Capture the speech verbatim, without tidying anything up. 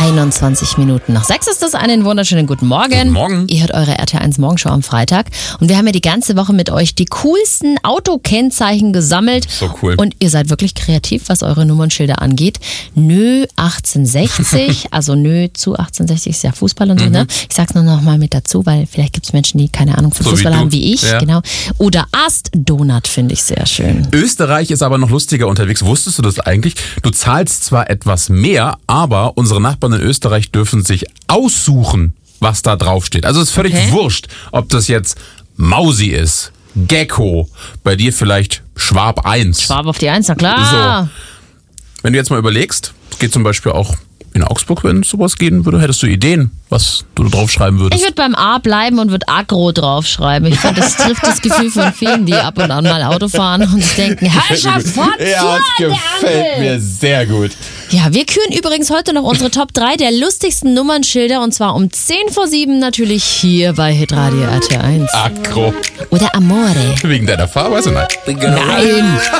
einundzwanzig Minuten nach sechs ist das. Einen wunderschönen guten Morgen. Guten Morgen. Ihr hört eure R T L eins Morgenshow am Freitag. Und wir haben ja die ganze Woche mit euch die coolsten Autokennzeichen gesammelt. So cool. Und ihr seid wirklich kreativ, was eure Nummernschilder angeht. Nö achtzehnhundertsechzig, also Nö zu achtzehnhundertsechzig ist ja Fußball und so, mhm. ne? Ich sag's nur noch mal mit dazu, weil vielleicht gibt's Menschen, die keine Ahnung von so Fußball wie haben, wie ich. Ja. Genau. Oder Ast Donut finde ich sehr schön. Österreich ist aber noch lustiger unterwegs. Wusstest du das eigentlich? Du zahlst zwar etwas mehr, aber unsere Nachbarn in Österreich dürfen sich aussuchen, was da draufsteht. Also es ist völlig Okay. wurscht, ob das jetzt Mausi ist, Gecko, bei dir vielleicht Schwab eins. Schwab auf die Eins, na klar. Wenn du jetzt mal überlegst, es geht zum Beispiel auch in Augsburg, wenn sowas gehen würde, hättest du Ideen, was du draufschreiben würdest? Ich würde beim A bleiben und würde Agro draufschreiben. Ich finde, das trifft das Gefühl von vielen, die ab und an mal Auto fahren und sich denken, Herrschaft, fort Ja, es gefällt mir sehr gut. Ja, wir küren übrigens heute noch unsere Top drei der lustigsten Nummernschilder und zwar um zehn vor sieben natürlich hier bei Hitradio R T L eins. Agro. Oder Amore. Wegen deiner Fahrweise? Nein. Nein.